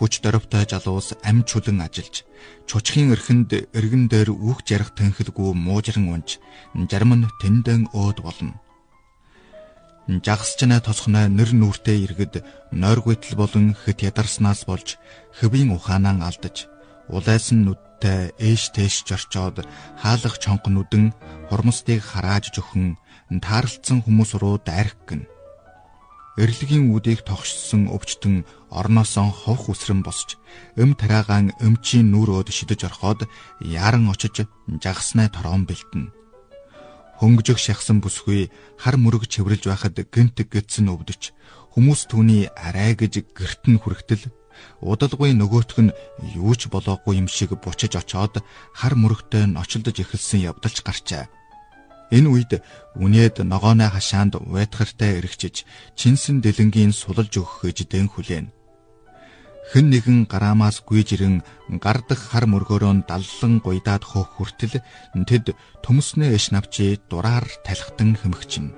хүч дөрвтэй залуус ам чулан ажиллаж, чучхийн эрхэнд эргэн дээр үүх жарах тэнхэлгүй муужран унж, зарим нь тэндэн өөд болно. Жагсчнаа тосхноо нэр нүртэй иргэд нойргойтл болон хэт ядарснаас болж хөвийн ухаанаа алдаж, улайсан нүдтэй ээш тэш жорчоод хаалах чонх нүдэн хурмстыг харааж жөхөн таарлцсан хүмүүс руу дайрах гин. Эрлэгийн үдийг тогшсон өвчтөн орноосоо ховх үсрэн босч тараагаан өмчийн нүрөөд шидэж орхоод яран очиж жагснаа тороон бэлтэн. Хөнгөжөх шахсан бүсгүй хар мөрөг чиврэлж байхад гинт гэтсэн өвдөж хүмүүс түүний арай гэж гэрт нь хүрэхтэл удалгүй нөгөөх нь юу ч болоогүй юм шиг бучиж очоод хар мөрөгтэй ночлдож эхэлсэн явдалч гарчаа. Энэ үед үнээд ногооны хашаанд уйтгартай эргэжиж чинсэн дэлэнгийн сулалж өгөх гэж дэн хүлээн. Хэн нэгэн гараамаас гүйжирэн гардах хар мөргөөрөө даллан гуйдаад хөөх хүртэл тэд төмснөө эш навчи дураар талхтан хэмхчин.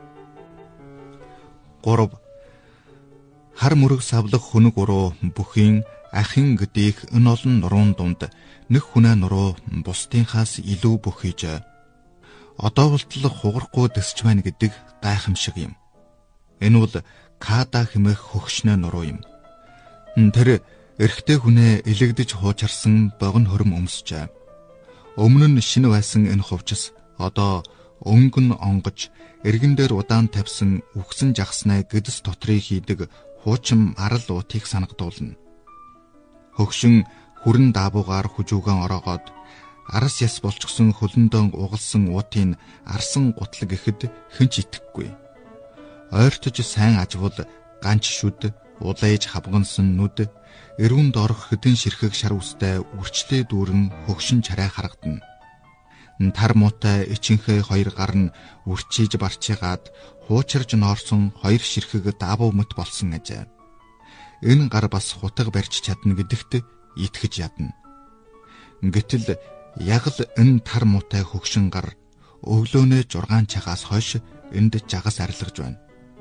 3. Хар мөрөг савлах хүнэг уруу бүхийн ахин гэдих энэ олон нуруунд дунд нэг хүнээ нуруу бусдынхаас илүү бүх хийж одоо болтол хугарахгүй дэсч байна гэдэг гайхамшиг юм. Энэ бол Када хэмээх хөгшнөө нуруу юм. Тэр эрэгтэй хүнээ элэгдэж хуучарсан богино хөрм өмсчээ. Өмнө нь шинэ байсан энэ хувцас одоо өнгөн онгож эргэн дээр удаан тавьсан үхсэн жагснаа гэдэс дотрыг хийдэг хуучин арал уутыг санагдуулна. Хөгшин хүрэн даабуугаар хүжүүгэн ороогоод арас яс болчихсон хөлөндөө угалсан уутын арсан гутлаг ихэд хэнч итгэхгүй. Ойртож сайн ажвал ганч шүд, улайж хавгансан нүд, эрүүнд орох хэдэн ширхэг шар үстэй үрчлээ дүүрэн хөгшин чарай харагдана. Тар муутай ичинхээ хоёр гар нь үрчиж барчигаад хуучирж ноорсон хоёр ширхэг даабуу мэт болсон ажээ. Энэ гар бас хутаг барьж чадна гэдэгт итгэж ядна. Гэтэл яг л энэ тар муутай хөгшин гар өглөөнөө 6 цагаас хойш энд жагас арилгаж байна.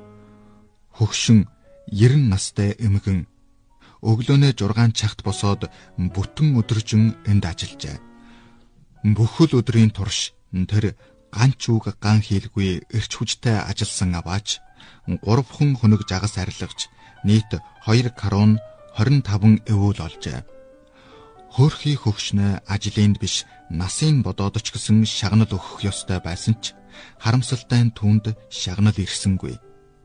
Хөгшин 90 настай эмгэн өглөөнөө 6 цагт босоод бүтэн өдржин энд ажиллажээ. Бүхэл өдрийн турш тэр ганч үг ган хийлгүй эрч хүчтэй ажилласан аваач 3 хоног жагас арилгаж нийт 2 карун 25 эвүүл олжээ. Хөөрхий хөгшнөө ажлынд биш насын бодоод ч гэсэн шагнал өгөх ёстой байсан ч харамсалтай түүнд шагнал ирсэнгүй.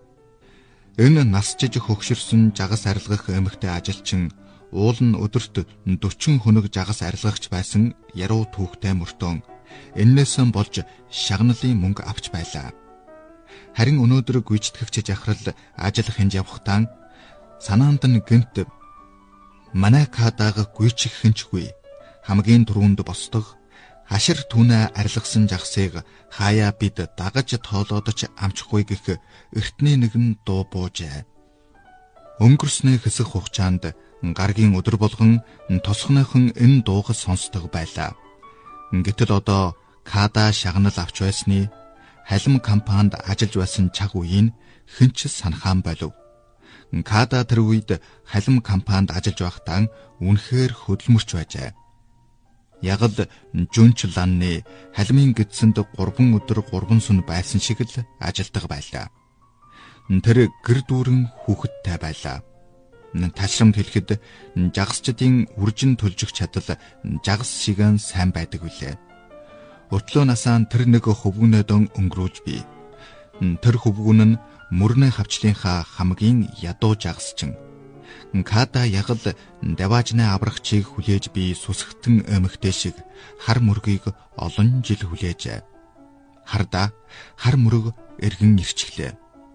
Энэ насжиж хөгшөрсөн жагас арилгах эмэгтэй ажилчин уул нь өдөрт 40 хоног жагас арилгагч байсан яруу түүхтэй мөртөө эннээс болж шагналын мөнгө авч байлаа. Харин өнөөдөр гүйцэтгэгч жахрал ажил хинж явахтаа санаанд нь гэнт манай Кадаага гүйчих хинчгүй хамгийн түрүүнд босдог хашир түүнээ арилгасан жагсыг хаяа бид дагаж тоолоод ч амжихгүй гэх эртний нэгэн дуу буужээ. Өнгөрсний хэсэг хугацаанд гаргийн өдөр болгон тосхныхон энэ дууг сонсдог байлаа. Гэтэл одоо Када шагнал авч байсны халим компанид ажиллаж байсан цаг үеийн хинч санахаан болов. Када тэр үед халим компанид ажиллаж байхдаа үнэхээр хөдөлмөрч байжээ. Яг л Жүнч ланны халимын гидсэнд 3 өдөр 3 сүн байсан шиг л ажилдаг байлаа. Тэр гэр дүүрэн хүүхэдтэй байлаа. Ташрамд хэлэхэд жагсчдын үржин төлжих чадал жагс шигэн сайн байдаг билээ. Өтлөө насаа тэр нэг хөвгөнөдөн өнгөрүүлж бий. Тэр хөвгүн нь мөрнө хавчлынхаа хамгийн ядуу жагсчин. Када яг л даваажны аврагчийг хүлээж бий сүсгтэн эмэгтэй шиг хар мөргийг олон жил хүлээжээ. Хардаа хар мөрөг эргэн ирчихлээ.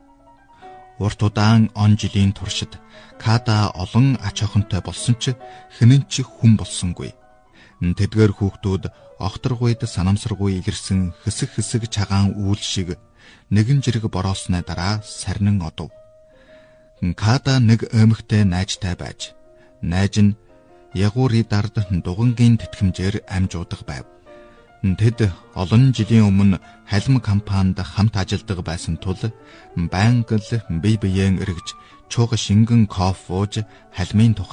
Урт удаан он жилийн туршид Када олон ач охинтой болсон ч хинэн ч хүн болсонгүй. Тэдгээр хүүхдүүд огторгуйд санамсаргүй илэрсэн хэсэг хэсэг чагаан үүл шиг нэгэн жирэг бороосны дараа сарнин одов. Када нэг эмэгтэй найзтай байж, найз нь ягуурын дард дугангийн тэтгэмжээр амжуудаг байв. Тэд олон жилийн өмнө халим компанид хамт ажилладаг байсан тул байнга л бие биеэн эргэж чууга шингэн кофе ууж халимын